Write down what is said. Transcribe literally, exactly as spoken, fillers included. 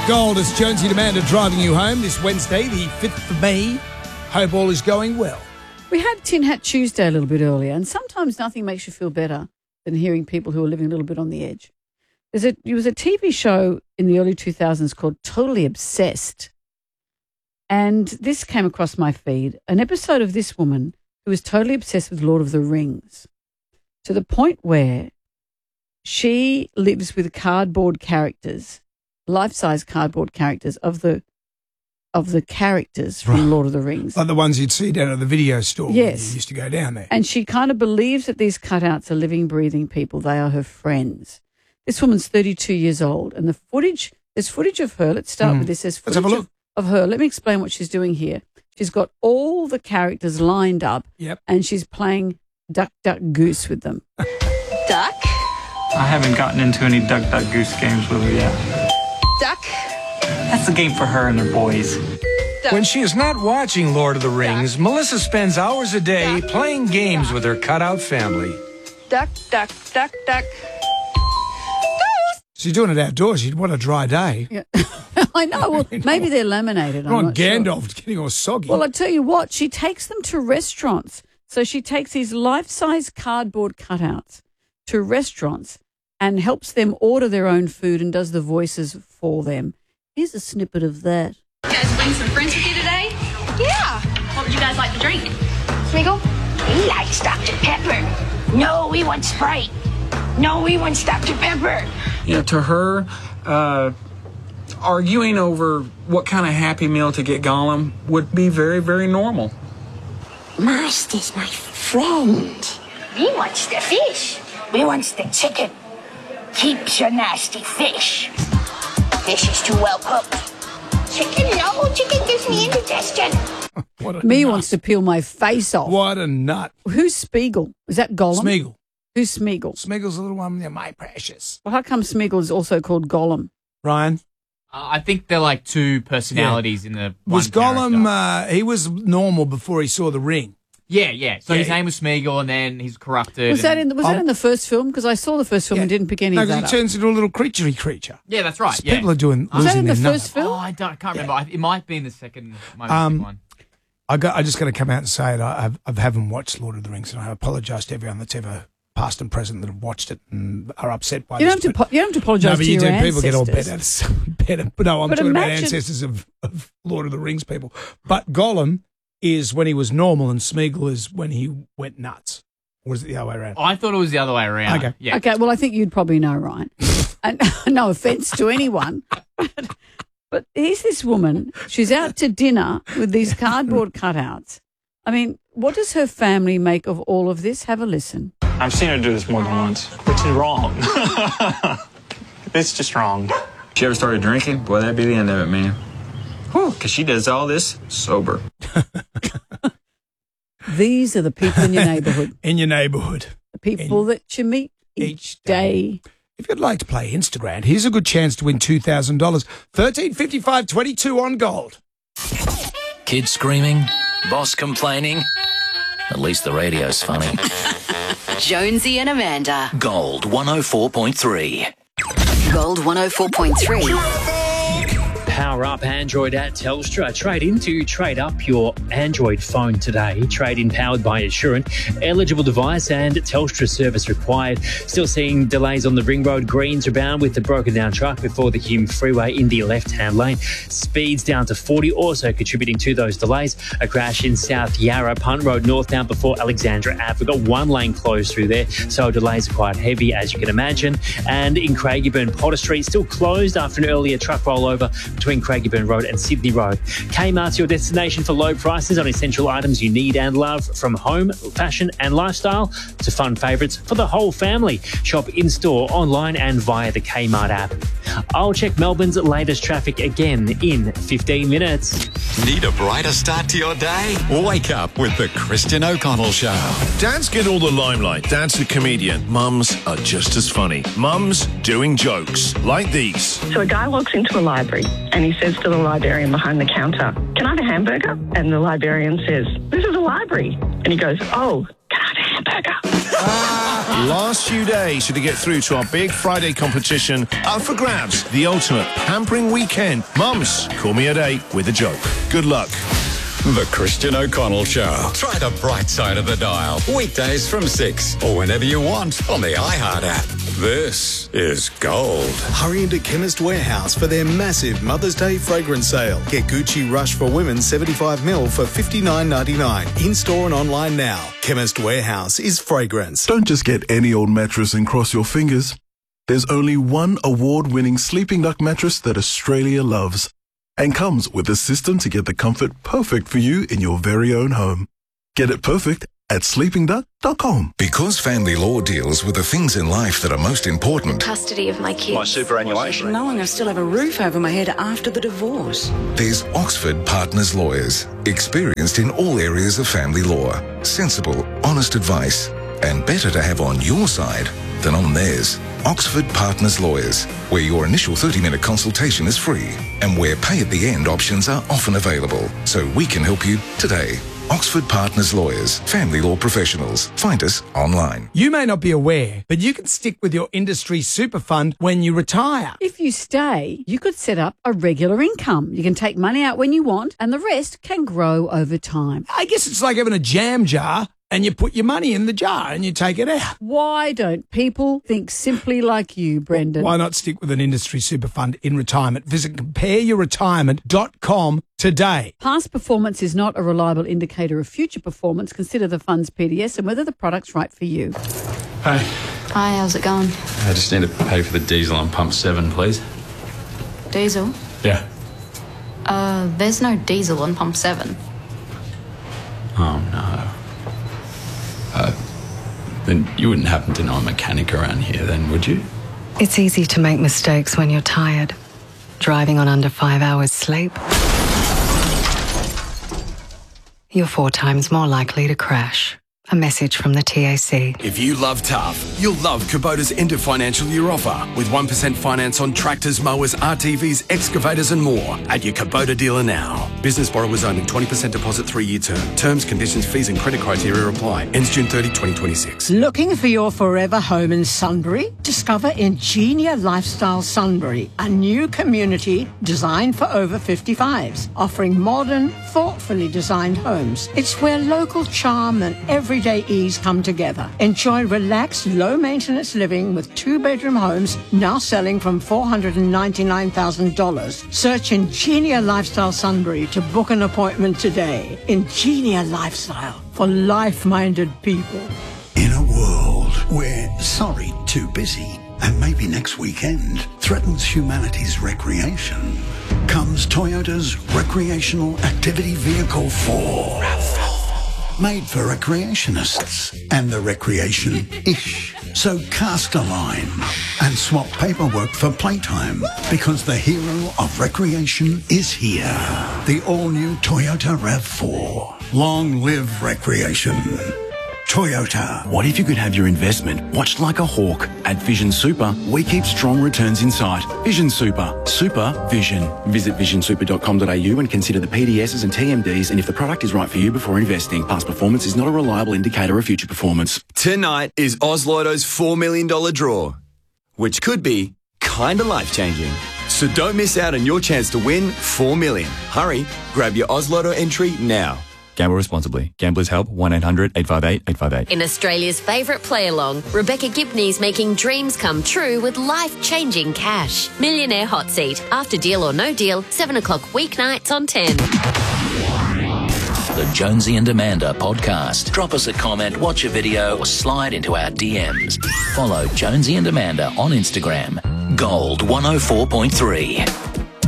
Gold, it's Jonesy and Amanda driving you home this Wednesday, the fifth of May. Hope all is going well. We had Tin Hat Tuesday a little bit earlier, and sometimes nothing makes you feel better than hearing people who are living a little bit on the edge. There's a, there was a T V show in the early two thousands called Totally Obsessed, and this came across my feed, an episode of this woman who was totally obsessed with Lord of the Rings, to the point where she lives with cardboard characters, life-size cardboard characters of the of the characters from Right. Lord of the Rings. Like the ones you'd see down at the video store. Yes. When you used to go down there. And she kind of believes that these cutouts are living, breathing people. They are her friends. This woman's thirty-two years old, and the footage, there's footage of her. Let's start Mm. with this. There's Let's footage have a look. Of, of her. Let me explain what she's doing here. She's got all the characters lined up, Yep. and she's playing duck, duck, goose with them. Duck, I haven't gotten into any Duck Duck Goose games with her yet. duck, That's a game for her and her boys. duck. When she is not watching Lord of the Rings, Melissa spends hours a day playing games with her cutout family. Duck, duck, duck, duck. She's doing it outdoors. You'd want a dry day. Yeah. I know. Well, maybe they're laminated. I I'm want not sure. Gandalf getting all soggy. Well, I tell you what, she takes them to restaurants. So she takes these life-size cardboard cutouts to restaurants and helps them order their own food and does the voices for them. Here's a snippet of that. You guys bring some friends with you today? Yeah. What would you guys like to drink? Smeagol? He likes Doctor Pepper. No, we want Sprite. No, we want Doctor Pepper. You know, to her, uh, arguing over what kind of Happy Meal to get Gollum would be very, very normal. Master's my friend. We wants the fish. We wants the chicken. Keeps your nasty fish. Fish is too well cooked. Chicken, no. Chicken gives me indigestion. What a Me nut. wants to peel my face off. What a nut. Who's Spiegel? Is that Gollum? Smeagol. Who's Smeagol? Smeagol's the little one. Yeah, my precious. Well, how come Smeagol is also called Gollum? Ryan? Uh, I think they're like two personalities in the one Was Gollum, character. uh, he was normal before he saw the ring. yeah, yeah. So Yeah, his he- name was Smeagol, and then he's corrupted. Was that and- in the, was that in the first film? Because I saw the first film Yeah. and didn't pick any No, of because that he up. turns into a little creaturey creature. Yeah, that's right. So Yeah. People are doing Was that losing in the their first nut. Oh, film? I, don't, I can't remember. I, it might be in the second. Might be Um, the second one. I got. I just got to come out and say it. I, I've, I haven't watched Lord of the Rings, and I apologise to everyone that's ever past and present that have watched it and are upset by You this. don't have to. but- po- You don't have to apologise no, but to you your do. ancestors. People get all better. better. But no, I'm But talking about imagine- ancestors of, of Lord of the Rings people. But Gollum is when he was normal, and Smeagol is when he went nuts. Or is it the other way around? I thought it was the other way around. Okay. Yeah. Okay, well, I think you'd probably know, Ryan. And no offence to anyone, but here's this woman. She's out to dinner with these cardboard cutouts. I mean, what does her family make of all of this? Have a listen. I've seen her do this more than once, which is wrong. It's just wrong. She ever started drinking? Boy, that'd be the end of it, man. Because she does all this sober. These are the people in your neighbourhood, In your neighbourhood. the people that you meet each, Each day. day. If you'd like to play Instagram, here's a good chance to win two thousand dollars. thirteen fifty-five twenty-two on Gold. Kids screaming, boss complaining. At least the radio's funny. Jonesy and Amanda. Gold one oh four point three. Gold one oh four point three. Power up Android at Telstra. Trade in to trade up your Android phone today. Trade in powered by Assurant. Eligible device and Telstra service required. Still seeing delays on the Ring Road. Greens are bound with the broken down truck before the Hume Freeway in the left-hand lane. Speeds down to forty, also contributing to those delays. A crash in South Yarra, Punt Road northbound before Alexandra Ave. We've got one lane closed through there, so delays are quite heavy, as you can imagine. And in Craigieburn, Potter Street still closed after an earlier truck rollover between Craigieburn Road and Sydney Road. Kmart's your destination for low prices on essential items you need and love, from home, fashion and lifestyle to fun favourites for the whole family. Shop in-store, online and via the Kmart app. I'll check Melbourne's latest traffic again in fifteen minutes. Need a brighter start to your day? Wake up with the Christian O'Connell Show. Dads get all the limelight. Dad's a comedian. Mums are just as funny. Mums doing jokes like these. So a guy walks into a library and he says to the librarian behind the counter, "Can I have a hamburger?" And the librarian says, "This is a library." And he goes, "Oh, can I have a hamburger?" Last few days to get through to our big Friday competition. Up for grabs, the ultimate pampering weekend. Mums, call me at eight with a joke. Good luck. The Christian O'Connell Show. Try the bright side of the dial. Weekdays from six or whenever you want on the iHeart app. This is gold. Hurry into Chemist Warehouse for their massive Mother's Day fragrance sale. Get Gucci Rush for Women seventy-five milliliters for fifty-nine ninety-nine. In-store and online now. Chemist Warehouse is fragrance. Don't just get any old mattress and cross your fingers. There's only one award-winning Sleeping Duck mattress that Australia loves and comes with a system to get the comfort perfect for you in your very own home. Get it perfect at sleeping duck dot com. Because family law deals with the things in life that are most important. Custody of my kids. My superannuation. Knowing I still have a roof over my head after the divorce. There's Oxford Partners Lawyers, experienced in all areas of family law. Sensible, honest advice, and better to have on your side than on theirs. Oxford Partners Lawyers, where your initial thirty-minute consultation is free and where pay at the end options are often available. So we can help you today. Oxford Partners Lawyers, family law professionals. Find us online. You may not be aware, but you can stick with your industry super fund when you retire. If you stay, you could set up a regular income. You can take money out when you want, and the rest can grow over time. I guess it's like having a jam jar and you put your money in the jar and you take it out. Why don't people think simply like you, Brendan? Why not stick with an industry super fund in retirement? Visit compare your retirement dot com today. Past performance is not a reliable indicator of future performance. Consider the fund's P D S and whether the product's right for you. Hey, Hi, how's it going? I just need to pay for the diesel on pump seven, please. Diesel? Yeah. Uh, there's no diesel on pump seven. Oh, no. Uh, then you wouldn't happen to know a mechanic around here then, would you? It's easy to make mistakes when you're tired. Driving on under five hours sleep, you're four times more likely to crash. A message from the T A C. If you love tough, you'll love Kubota's end of financial year offer with one percent finance on tractors, mowers, R T Vs, excavators and more at your Kubota dealer now. Business borrowers only, twenty percent deposit, three-year term. Terms, conditions, fees and credit criteria apply. Ends June thirtieth, twenty twenty-six. Looking for your forever home in Sunbury? Discover Ingenia Lifestyle Sunbury, a new community designed for over fifty-fives, offering modern, thoughtfully designed homes. It's where local charm and everyday ease come together. Enjoy relaxed, low-maintenance living with two-bedroom homes now selling from four hundred ninety-nine thousand dollars. Search Ingenia Lifestyle Sunbury to book an appointment today. Ingenia Lifestyle for life-minded people. In a world where sorry, too busy, and maybe next weekend threatens humanity's recreation, comes Toyota's Recreational Activity Vehicle four. Made for recreationists and the recreation-ish. So cast a line and swap paperwork for playtime because the hero of recreation is here. The all-new Toyota RAV four. Long live recreation. Toyota. What if you could have your investment watched like a hawk? At Vision Super, we keep strong returns in sight. Vision Super. Super Vision. Visit vision super dot com dot a u and consider the P D Ss and T M Ds and if the product is right for you before investing. Past performance is not a reliable indicator of future performance. Tonight is Oz Lotto's four million dollars draw, which could be kinda life-changing. So don't miss out on your chance to win four million dollars. Hurry, grab your Oz Lotto entry now. Gamble responsibly. Gamblers help one eight hundred eight five eight eight five eight. In Australia's favourite play-along, Rebecca Gibney's making dreams come true with life-changing cash. Millionaire Hot Seat. After Deal or No Deal, seven o'clock weeknights on ten. The Jonesy and Amanda podcast. Drop us a comment, watch a video, or slide into our D Ms. Follow Jonesy and Amanda on Instagram. Gold one oh four point three.